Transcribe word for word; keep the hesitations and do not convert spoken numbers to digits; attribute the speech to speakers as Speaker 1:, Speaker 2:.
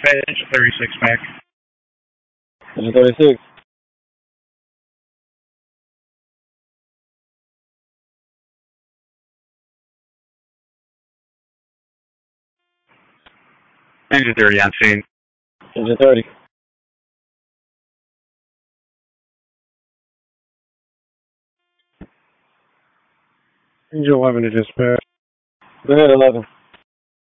Speaker 1: Engine thirty-six back.
Speaker 2: Engine thirty-six.
Speaker 1: Engine thirty on scene.
Speaker 2: Engine thirty.
Speaker 3: Engine eleven to dispatch.
Speaker 2: Go ahead, eleven.